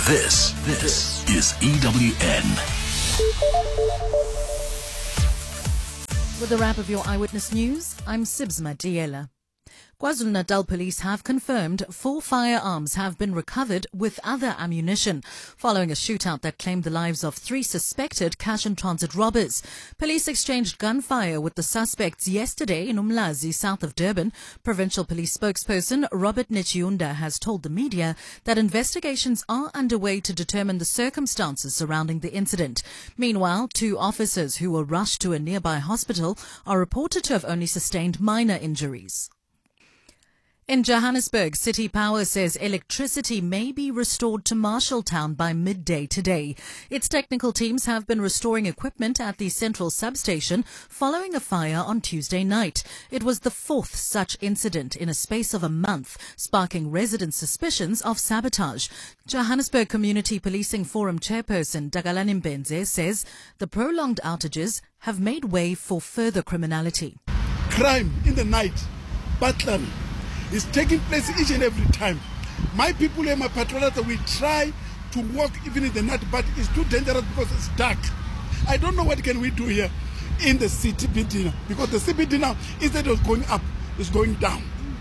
This is EWN. With a wrap of your Eyewitness News, I'm Sibsma Diela. KwaZulu-Natal police have confirmed 4 firearms have been recovered with other ammunition following a shootout that claimed the lives of 3 suspected cash and transit robbers. Police exchanged gunfire with the suspects yesterday in Umlazi, south of Durban. Provincial police spokesperson Robert Nchiunda has told the media that investigations are underway to determine the circumstances surrounding the incident. Meanwhile, 2 officers who were rushed to a nearby hospital are reported to have only sustained minor injuries. In Johannesburg, City Power says electricity may be restored to Marshalltown by midday today. Its technical teams have been restoring equipment at the central substation following a fire on Tuesday night. It was the 4th such incident in a space of a month, sparking resident suspicions of sabotage. Johannesburg Community Policing Forum chairperson Dagalani Mbenze says the prolonged outages have made way for further criminality. Crime in the night, burglary, is taking place each and every time. My people and my patrollers, we try to walk even in the night, but it's too dangerous because it's dark. I don't know what can we do here in the CBD now, because the CBD now, instead of going up, is going down.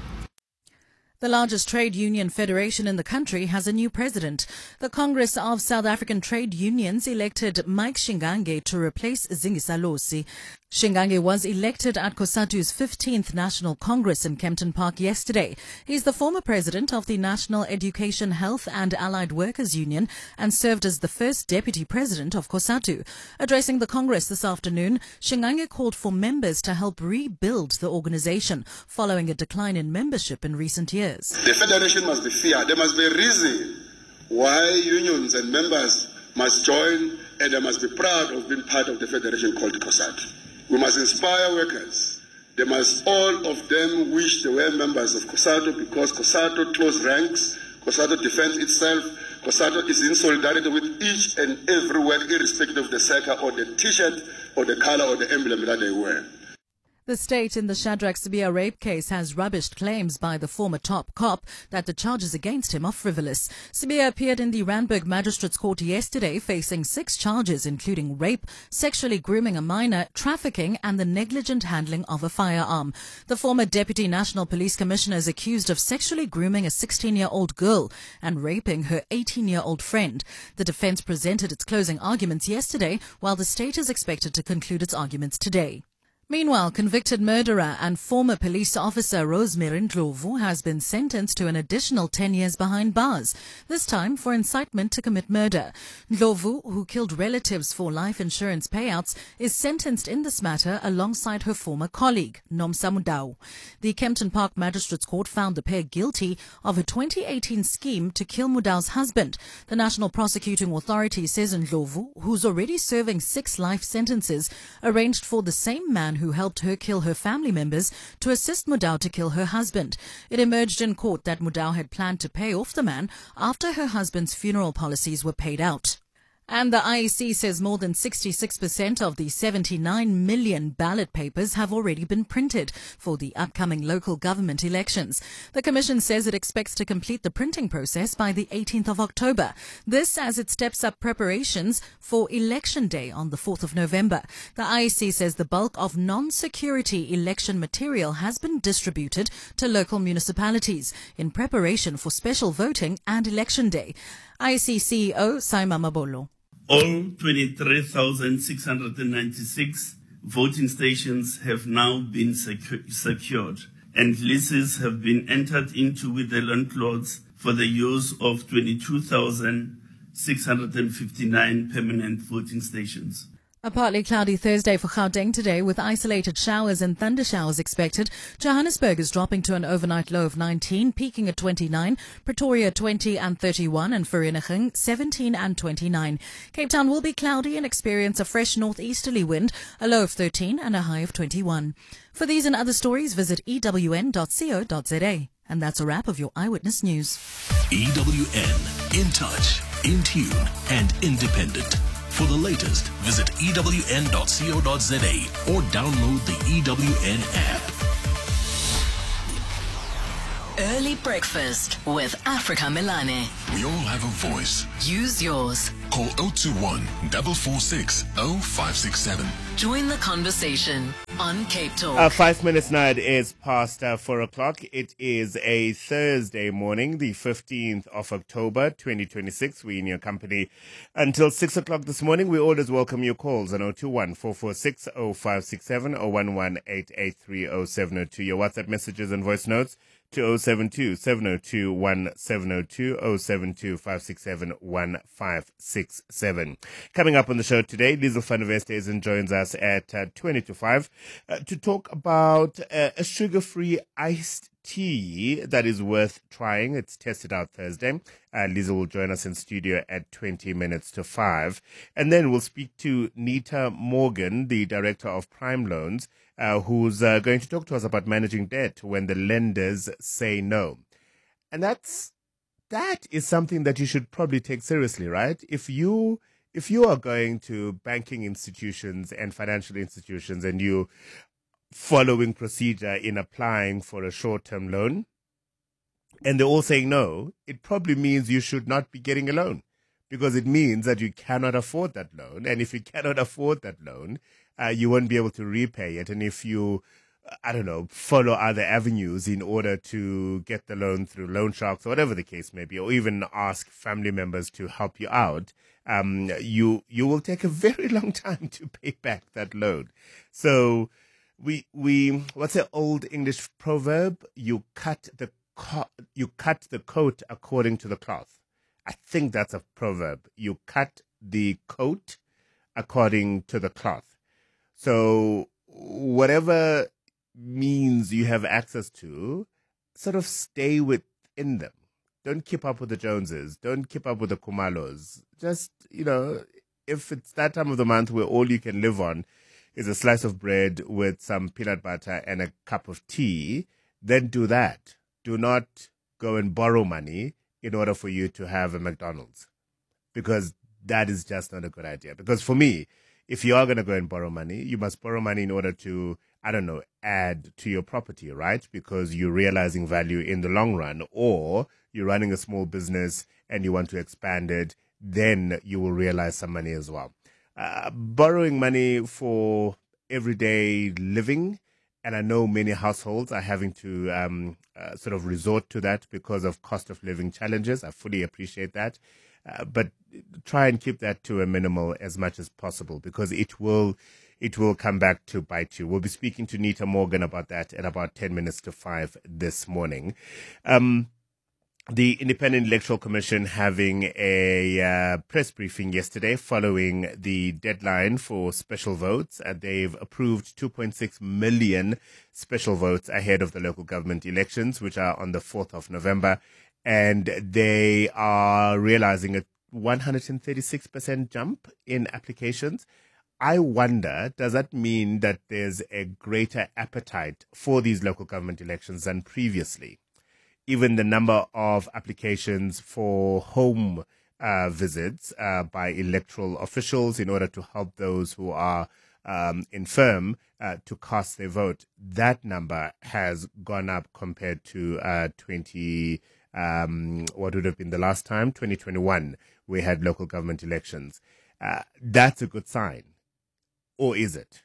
The largest trade union federation in the country has a new president. The Congress of South African Trade Unions elected Mike Shingange to replace Zingisa Losi. Shingange was elected at COSATU's 15th National Congress in Kempton Park yesterday. He's the former president of the National Education, Health and Allied Workers Union and served as the first deputy president of COSATU. Addressing the Congress this afternoon, Shingange called for members to help rebuild the organization following a decline in membership in recent years. The federation must be fair. There must be a reason why unions and members must join, and they must be proud of being part of the federation called COSATU. We must inspire workers. They must all of them wish they were members of COSATU, because COSATU close ranks, COSATU defends itself, COSATU is in solidarity with each and every worker, irrespective of the sector or the t-shirt or the color or the emblem that they wear. The state in the Shadrach Sibiya rape case has rubbished claims by the former top cop that the charges against him are frivolous. Sibiya appeared in the Randburg Magistrates Court yesterday facing 6 charges including rape, sexually grooming a minor, trafficking and the negligent handling of a firearm. The former Deputy National Police Commissioner is accused of sexually grooming a 16-year-old girl and raping her 18-year-old friend. The defense presented its closing arguments yesterday, while the state is expected to conclude its arguments today. Meanwhile, convicted murderer and former police officer Rosemary Ndlovu has been sentenced to an additional 10 years behind bars, this time for incitement to commit murder. Ndlovu, who killed relatives for life insurance payouts, is sentenced in this matter alongside her former colleague, Nomsa Mudau. The Kempton Park Magistrates Court found the pair guilty of a 2018 scheme to kill Mudau's husband. The National Prosecuting Authority says Ndlovu, who's already serving 6 life sentences, arranged for the same man who helped her kill her family members to assist Mudau to kill her husband. It emerged in court that Mudau had planned to pay off the man after her husband's funeral policies were paid out. And the IEC says more than 66% of the 79 million ballot papers have already been printed for the upcoming local government elections. The Commission says it expects to complete the printing process by the 18th of October. This as it steps up preparations for Election Day on the 4th of November. The IEC says the bulk of non-security election material has been distributed to local municipalities in preparation for special voting and Election Day. IEC CEO Saima Mabolo. All 23,696 voting stations have now been secured, and leases have been entered into with the landlords for the use of 22,659 permanent voting stations. A partly cloudy Thursday for Gauteng today with isolated showers and thunder showers expected. Johannesburg is dropping to an overnight low of 19, peaking at 29, Pretoria 20 and 31, and Vereeniging 17 and 29. Cape Town will be cloudy and experience a fresh northeasterly wind, a low of 13 and a high of 21. For these and other stories, visit ewn.co.za. And that's a wrap of your Eyewitness News. EWN, in touch, in tune and independent. For the latest, visit ewn.co.za or download the EWN app. Early breakfast with Africa Milane. We all have a voice. Use yours. Call 021 446 0567. Join the conversation on Cape Talk. 5 minutes now, it is past 4 o'clock. It is a Thursday morning, the 15th of October, 2026. We're in your company until 6 o'clock this morning. We always welcome your calls on 021 446 0567 or 11 883 0702. Your WhatsApp messages and voice notes to 072 702 1702 072 567 1567. Coming up on the show today, Liesl van der Westhuizen joins us at 20 to 5 to talk about a sugar-free iced tea that is worth trying. It's tested out Thursday. Liesl will join us in studio at 20 minutes to 5. And then we'll speak to Nita Morgan, the Director of Prime Loans, who's going to talk to us about managing debt when the lenders say no. And that is something that you should probably take seriously, right? If you are going to banking institutions and financial institutions and you following procedure in applying for a short-term loan and they're all saying no, it probably means you should not be getting a loan, because it means that you cannot afford that loan. And if you cannot afford that loan, you won't be able to repay it. And if you, follow other avenues in order to get the loan through loan sharks or whatever the case may be, or even ask family members to help you out, you will take a very long time to pay back that loan. So we what's the old English proverb? You cut the coat according to the cloth. I think that's a proverb. You cut the coat according to the cloth. So whatever means you have access to, sort of stay within them. Don't keep up with the Joneses. Don't keep up with the Kumalos. Just, if it's that time of the month where all you can live on is a slice of bread with some peanut butter and a cup of tea, then do that. Do not go and borrow money in order for you to have a McDonald's, because that is just not a good idea. Because for me, if you are going to go and borrow money, you must borrow money in order to, add to your property, right? Because you're realizing value in the long run, or you're running a small business and you want to expand it, then you will realize some money as well. Borrowing money for everyday living, and I know many households are having to sort of resort to that because of cost of living challenges. I fully appreciate that. But try and keep that to a minimal as much as possible, because it will come back to bite you. We'll be speaking to Nita Morgan about that at about 10 minutes to 5 this morning. The Independent Electoral Commission having a press briefing yesterday following the deadline for special votes. They've approved 2.6 million special votes ahead of the local government elections, which are on the 4th of November. And they are realizing a 136% jump in applications. I wonder, does that mean that there's a greater appetite for these local government elections than previously? Even the number of applications for home visits by electoral officials in order to help those who are infirm to cast their vote, that number has gone up compared to what would have been the last time, 2021, we had local government elections. That's a good sign. Or is it?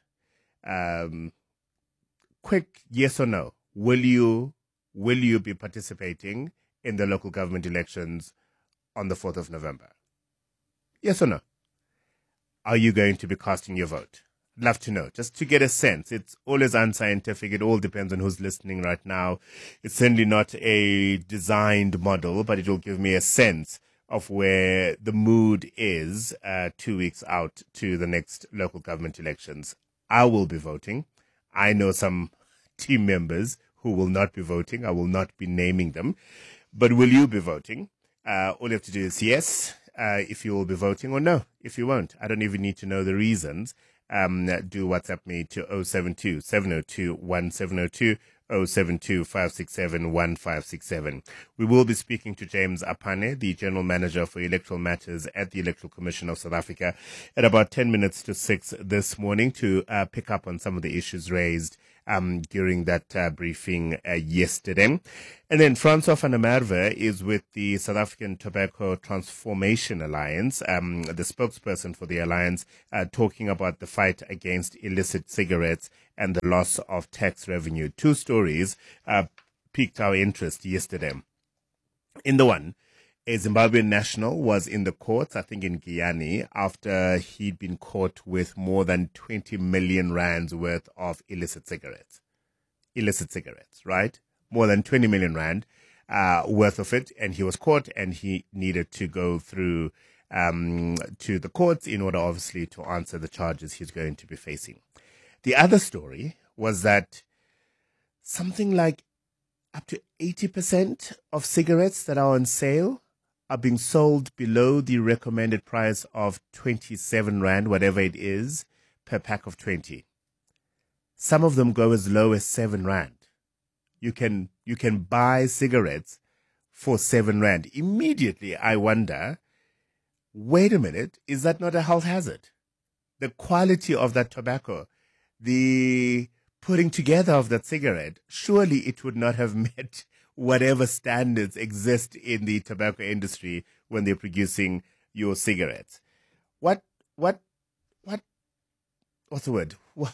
Quick yes or no. Will you be participating in the local government elections on the 4th of November? Yes or no? Are you going to be casting your vote? I'd love to know, just to get a sense. It's always unscientific. It all depends on who's listening right now. It's certainly not a designed model, but it will give me a sense of where the mood is 2 weeks out to the next local government elections. I will be voting. I know some team members who will not be voting. I will not be naming them. But will you be voting? All you have to do is yes, if you will be voting, or no, if you won't. I don't even need to know the reasons. Do WhatsApp me to 072 702 1702, 072 567 1567. We will be speaking to James Apane, the General Manager for Electoral Matters at the Electoral Commission of South Africa, at about 10 minutes to 6 this morning to pick up on some of the issues raised during that briefing yesterday. And then Francois van der Merwe is with the South African Tobacco Transformation Alliance, the spokesperson for the alliance, talking about the fight against illicit cigarettes and the loss of tax revenue. Two stories piqued our interest yesterday. In the one, a Zimbabwean national was in the courts, I think in Giyani, after he'd been caught with more than 20 million rands worth of illicit cigarettes. Illicit cigarettes, right? More than 20 million rand worth of it. And he was caught and he needed to go through to the courts in order, obviously, to answer the charges he's going to be facing. The other story was that something like up to 80% of cigarettes that are on sale are being sold below the recommended price of 27 rand, whatever it is, per pack of 20. Some of them go as low as 7 rand. You can buy cigarettes for 7 rand. Immediately, I wonder, wait a minute, is that not a health hazard? The quality of that tobacco, the putting together of that cigarette, surely it would not have met whatever standards exist in the tobacco industry when they're producing your cigarettes. What's the word?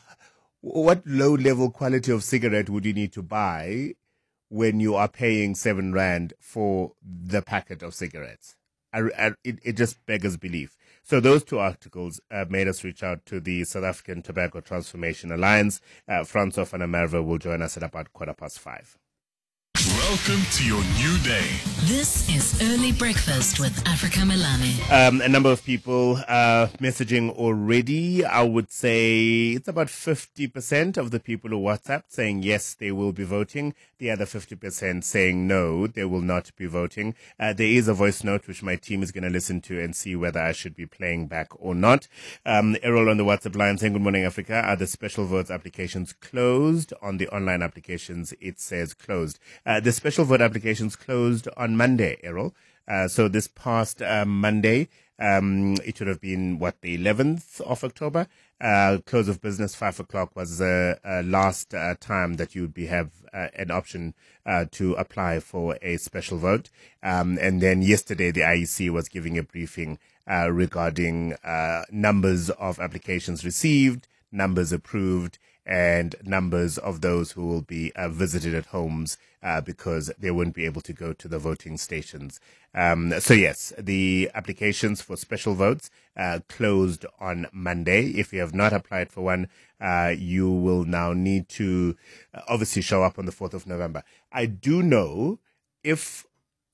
What low-level quality of cigarette would you need to buy when you are paying 7 rand for the packet of cigarettes? It just beggars belief. So those two articles made us reach out to the South African Tobacco Transformation Alliance. Francois van der Merwe will join us at about 5:15. Welcome to your new day. This is Early Breakfast with Africa Milani. A number of people messaging already. I would say it's about 50% of the people who WhatsApp saying yes, they will be voting. The other 50% saying no, they will not be voting. There is a voice note which my team is going to listen to and see whether I should be playing back or not. Errol on the WhatsApp line saying, good morning, Africa. Are the special votes applications closed? On the online applications, it says closed. The special vote applications closed on Monday, Errol. So this past Monday, it would have been, the 11th of October? Close of business, 5 o'clock was the last time that you would have an option to apply for a special vote. And then yesterday, the IEC was giving a briefing regarding numbers of applications received, numbers approved, and numbers of those who will be visited at homes because they won't be able to go to the voting stations. So yes, the applications for special votes closed on Monday. If you have not applied for one, you will now need to obviously show up on the 4th of November. I do know if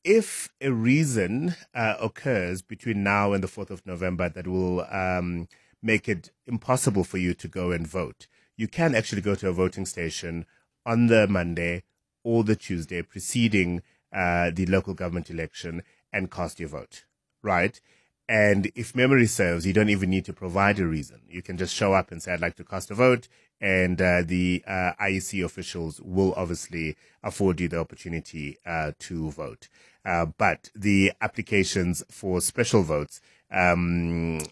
a reason occurs between now and the 4th of November that will make it impossible for you to go and vote, you can actually go to a voting station on the Monday or the Tuesday preceding the local government election and cast your vote, right? And if memory serves, you don't even need to provide a reason. You can just show up and say, I'd like to cast a vote, and the IEC officials will obviously afford you the opportunity to vote. But the applications for special votes they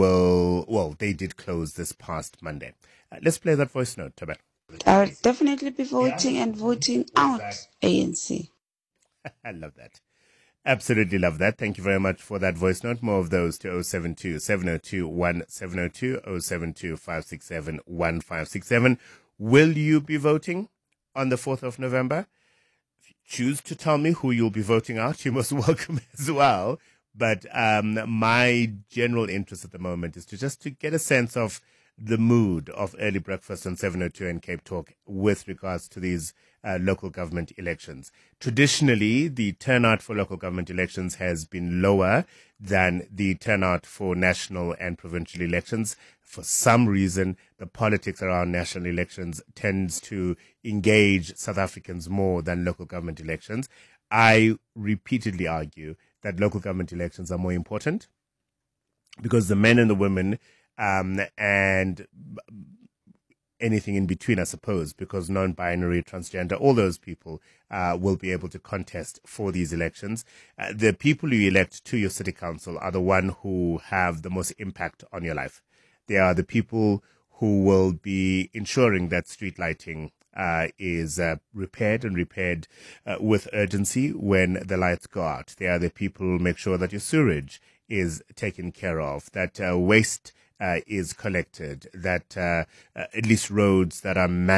did close this past Monday. Let's play that voice note, Tabe. I would definitely be voting and voting out ANC. I love that. Absolutely love that. Thank you very much for that voice note. More of those to 072 702 1702 072 567 1567. Will you be voting on the 4th of November? If you choose to tell me who you'll be voting out, you're most welcome as well. But my general interest at the moment is to get a sense of the mood of Early Breakfast on 702 and Cape Talk with regards to these local government elections. Traditionally, the turnout for local government elections has been lower than the turnout for national and provincial elections. For some reason, the politics around national elections tends to engage South Africans more than local government elections. I repeatedly argue that local government elections are more important because the men and the women and anything in between, I suppose, because non-binary, transgender, all those people will be able to contest for these elections. The people you elect to your city council are the one who have the most impact on your life. They are the people who will be ensuring that street lighting is repaired and repaired with urgency when the lights go out. They are the people who make sure that your sewage is taken care of, that waste is collected, that at least roads that are